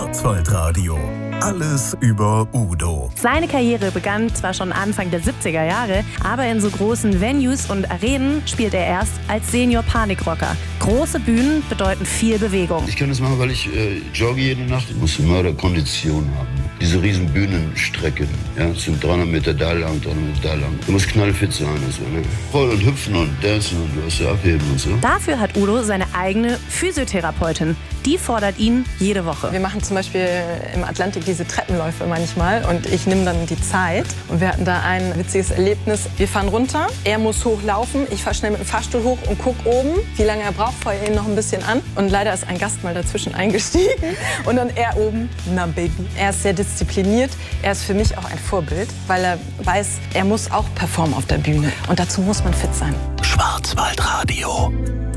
Schwarzwaldradio. Alles über Udo. Seine Karriere begann zwar schon Anfang der 70er Jahre, aber in so großen Venues und Arenen spielt er erst als Senior-Panikrocker. Große Bühnen bedeuten viel Bewegung. Ich kann das machen, weil ich jogge jede Nacht. Ich muss Mörderkondition haben. Diese riesen Bühnenstrecken, ja, sind 300 Meter da lang, 300 Meter da lang. Du musst knallfit sein. Also, ne? Rollen und hüpfen und dancen und du hast ja abheben und so. Dafür hat Udo seine eigene Physiotherapeutin. Die fordert ihn jede Woche. Wir machen zum Beispiel im Atlantik diese Treppenläufe manchmal und ich nehme dann die Zeit. Und wir hatten da ein witziges Erlebnis. Wir fahren runter, er muss hochlaufen, ich fahre schnell mit dem Fahrstuhl hoch und gucke oben, wie lange er braucht, feuere ihn noch ein bisschen an. Und leider ist ein Gast mal dazwischen eingestiegen und dann er oben, na Baby. Er ist sehr diszipliniert, er ist für mich auch ein Vorbild, weil er weiß, er muss auch performen auf der Bühne und dazu muss man fit sein. Schwarzwaldradio.